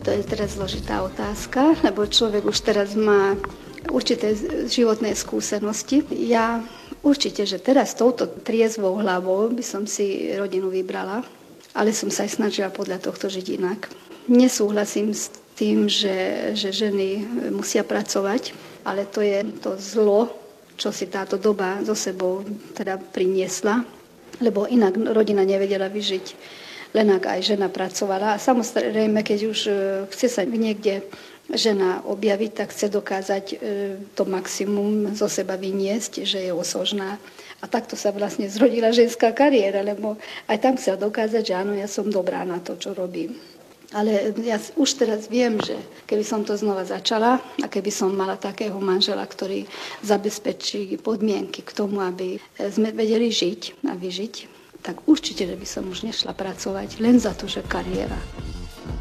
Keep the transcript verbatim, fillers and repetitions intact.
To je teraz zložitá otázka, lebo človek už teraz má určité životné skúsenosti. Ja určite, že teraz touto triezvou hlavou by som si rodinu vybrala, ale som sa aj snažila podľa tohto žiť inak. Nesúhlasím s tým, že, že ženy musia pracovať, ale to je to zlo, čo si táto doba so sebou teda priniesla, lebo inak rodina nevedela vyžiť. Len ak aj žena pracovala. A samozrejme, keď už chce sa niekde žena objaviť, tak chce dokázať to maximum zo seba vyniesť, že je osožná. A takto sa vlastne zrodila ženská kariéra, lebo aj tam chcel dokázať, že áno, ja som dobrá na to, čo robím. Ale ja už teraz viem, že keby som to znova začala a keby som mala takého manžela, ktorý zabezpečí podmienky k tomu, aby sme vedeli žiť a vyžiť, tak určite, že by som už nešla pracovať len za to, že kariéra.